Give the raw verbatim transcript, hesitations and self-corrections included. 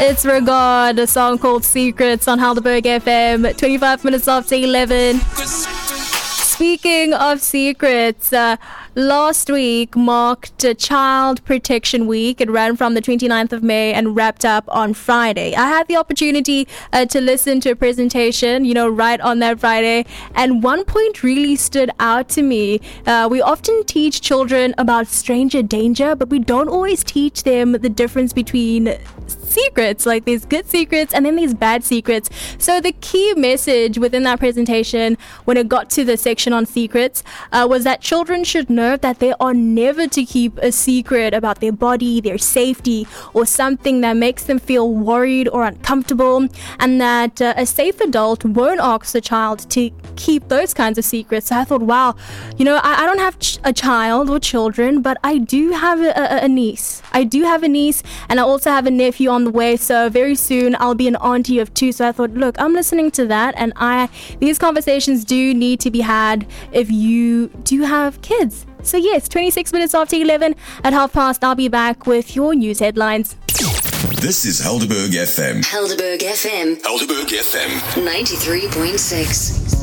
It's Regard, a song called Secrets on Helderberg F M, twenty-five minutes after eleven. Speaking of secrets, uh, last week marked Child Protection Week. It ran from the twenty-ninth of May and wrapped up on Friday. I had the opportunity uh, to listen to a presentation, you know, right on that Friday, and one point really stood out to me. Uh, we often teach children about stranger danger, but we don't always teach them the difference between secrets. Like, there's good secrets and then there's bad secrets. So the key message within that presentation, when it got to the section on secrets, uh, was that children should know that they are never to keep a secret about their body, their safety, or something that makes them feel worried or uncomfortable, and that uh, a safe adult won't ask the child to keep those kinds of secrets. So I thought, wow, you know, I, I don't have ch- a child or children, but I do have a, a, a niece. I do have a niece, and I also have a nephew on the way, so very soon I'll be an auntie of two. So I thought, look, I'm listening to that, and I these conversations do need to be had if you do have kids. So yes, twenty-six minutes after eleven, at half past, I'll be back with your news headlines. This is Helderberg F M. Helderberg F M. Helderberg F M. ninety-three point six.